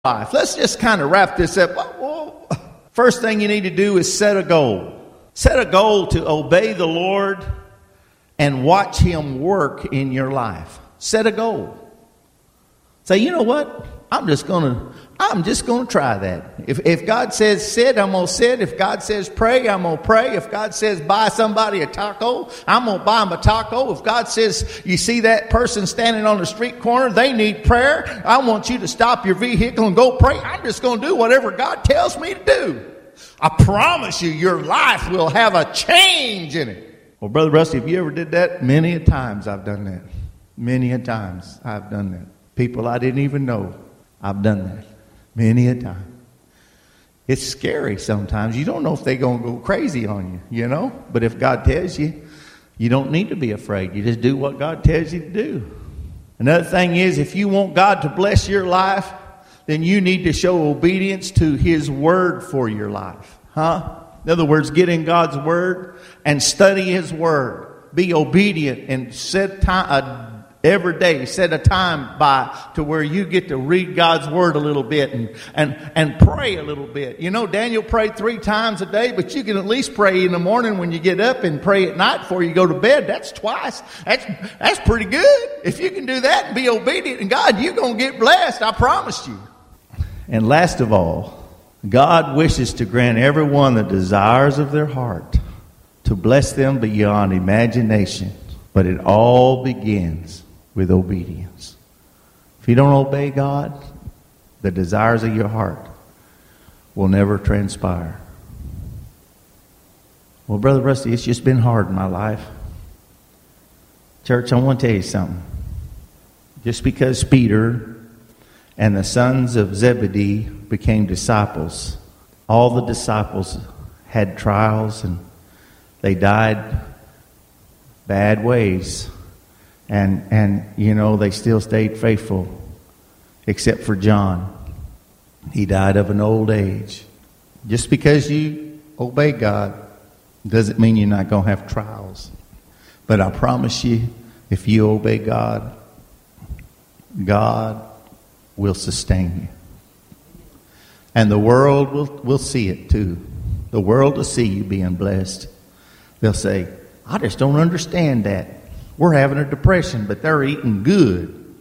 life. Let's just kind of wrap this up. Well, first thing you need to do is set a goal. Set a goal to obey the Lord and watch Him work in your life. Set a goal. Say, you know what? I'm just gonna try that. If God says sit, I'm gonna sit. If God says pray, I'm gonna pray. If God says buy somebody a taco, I'm gonna buy them a taco. If God says you see that person standing on the street corner, they need prayer, I want you to stop your vehicle and go pray. I'm just gonna do whatever God tells me to do. I promise you, your life will have a change in it. Well, Brother Rusty, have you ever did that? Many a times I've done that. Many a times I've done that. People I didn't even know, I've done that. Many a time. It's scary sometimes. You don't know if they're going to go crazy on you, you know. But if God tells you, you don't need to be afraid. You just do what God tells you to do. Another thing is, if you want God to bless your life, then you need to show obedience to His Word for your life. In other words, get in God's Word and study His Word. Be obedient and set time every day. Set a time by to where you get to read God's Word a little bit and pray a little bit. You know, Daniel prayed 3 times a day, but you can at least pray in the morning when you get up and pray at night before you go to bed. That's twice. That's pretty good. If you can do that and be obedient to God, you're going to get blessed. I promise you. And last of all, God wishes to grant everyone the desires of their heart, to bless them beyond imagination. But it all begins with obedience. If you don't obey God, the desires of your heart will never transpire. Well, Brother Rusty, it's just been hard in my life. Church, I want to tell you something. Just because Peter and the sons of Zebedee became disciples, all the disciples had trials and they died bad ways. And you know, they still stayed faithful, except for John. He died of an old age. Just because you obey God doesn't mean you're not going to have trials. But I promise you, if you obey God, God will sustain you. And the world will see it too. The world will see you being blessed. They'll say, I just don't understand that. We're having a depression, but they're eating good.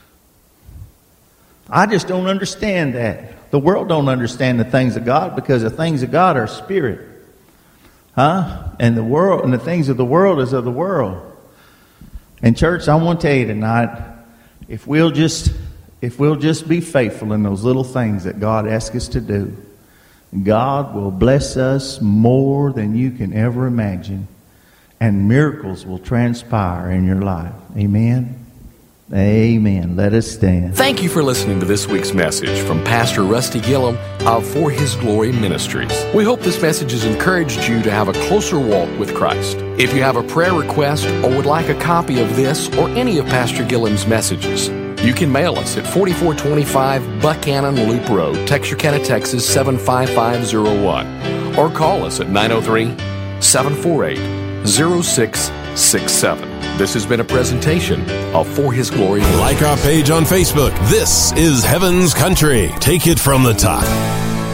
I just don't understand that. The world don't understand the things of God because the things of God are spirit. And the world and the things of the world is of the world. And church, I want to tell you tonight, if we'll just be faithful in those little things that God asks us to do, God will bless us more than you can ever imagine. And miracles will transpire in your life. Amen? Amen. Let us stand. Thank you for listening to this week's message from Pastor Rusty Gillum of For His Glory Ministries. We hope this message has encouraged you to have a closer walk with Christ. If you have a prayer request or would like a copy of this or any of Pastor Gillum's messages, you can mail us at 4425 Buchanan Loop Road, Texarkana, Texas 75501, or call us at 903-748-0667. This has been a presentation of For His Glory. Like our page on Facebook. This is Heaven's Country. Take it from the top.